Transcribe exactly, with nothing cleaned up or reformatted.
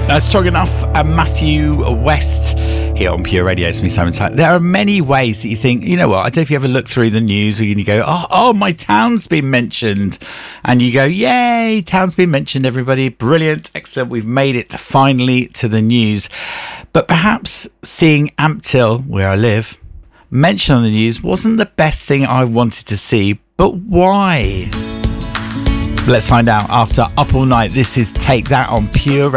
Uh, strong enough, uh, Matthew West here on Pure Radio. It's me, Simon Tyler. There are many ways that you think, you know what, I don't know if you ever look through the news or you go, oh, oh, my town's been mentioned. And you go, yay, town's been mentioned, everybody. Brilliant, excellent. We've made it finally to the news. But perhaps seeing Ampthill, where I live, mentioned on the news wasn't the best thing I wanted to see. But why? Let's find out after Up All Night. This is Take That on Pure Radio.